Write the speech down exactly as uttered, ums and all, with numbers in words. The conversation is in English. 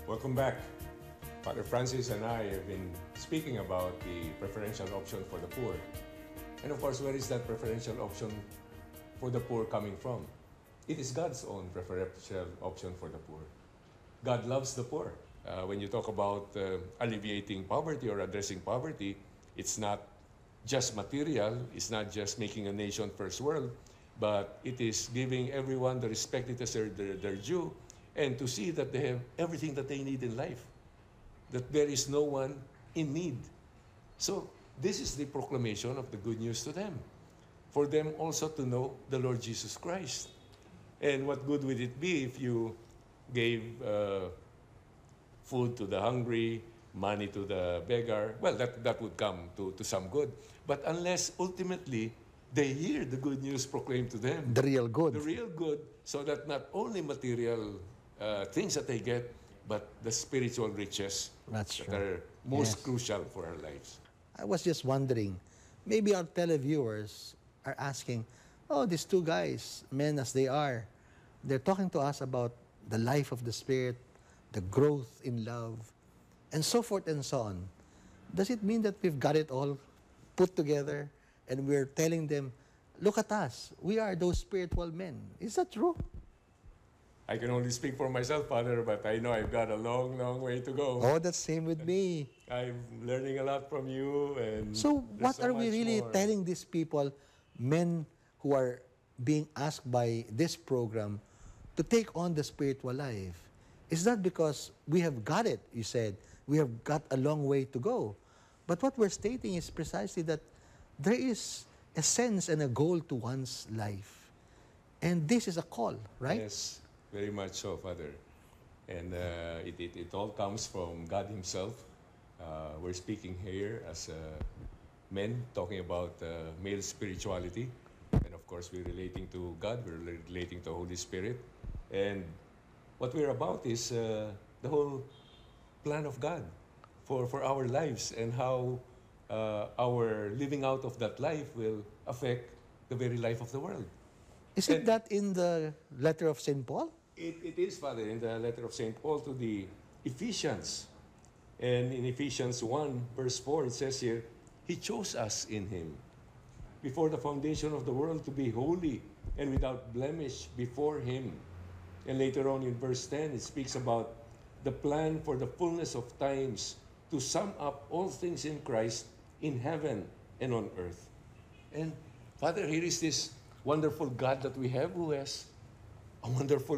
Welcome back. Father Francis and I have been speaking about the preferential option for the poor. And of course, where is that preferential option for the poor coming from? It is God's own preferential option for the poor. God loves the poor. Uh, when you talk about uh, alleviating poverty or addressing poverty, it's not just material, it's not just making a nation first world, but it is giving everyone the respect that is their, their, their due, and to see that they have everything that they need in life, that there is no one in need. So this is the proclamation of the good news to them, for them also to know the Lord Jesus Christ. And what good would it be if you gave uh, food to the hungry, money to the beggar? Well, that, that would come to, to some good. But unless ultimately they hear the good news proclaimed to them, The real good. the real good, so that not only material uh, things that they get, but the spiritual riches That's that true. are most Yes. crucial for our lives. I was just wondering, maybe our televiewers are asking, oh, these two guys, men as they are, they're talking to us about the life of the Spirit, the growth in love, and so forth and so on. Does it mean that we've got it all put together and we're telling them, look at us, we are those spiritual men? Is that true? I can only speak for myself, Father, but I know I've got a long, long way to go. Oh, that's same with me. I'm learning a lot from you, and So there's what so are we much really more. telling these people, men who are being asked by this program to take on the spiritual life? Is that because we have got it, you said, we have got a long way to go. But what we're stating is precisely that there is a sense and a goal to one's life. And this is a call, right? Yes, very much so, Father. And uh, it, it, it all comes from God Himself. Uh, we're speaking here as uh, men, talking about uh, male spirituality. And of course, we're relating to God, we're relating to Holy Spirit. And what we're about is uh, the whole plan of God for, for our lives, and how uh, our living out of that life will affect the very life of the world. Is it And- that in the letter of Saint Paul? It, it is, Father, in the letter of Saint Paul to the Ephesians. And in Ephesians one, verse four, it says here, He chose us in Him before the foundation of the world to be holy and without blemish before Him. And later on in verse ten, it speaks about the plan for the fullness of times to sum up all things in Christ in heaven and on earth. And Father, here is this wonderful God that we have, who has a wonderful